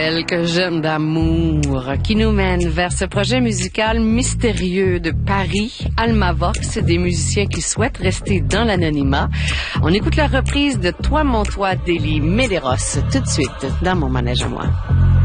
Que j'aime d'amour, qui nous mène vers ce projet musical mystérieux de Paris, Almavox, des musiciens qui souhaitent rester dans l'anonymat. On écoute la reprise de Toi mon toi d'Élie Medeiros tout de suite dans Mon manège à moi.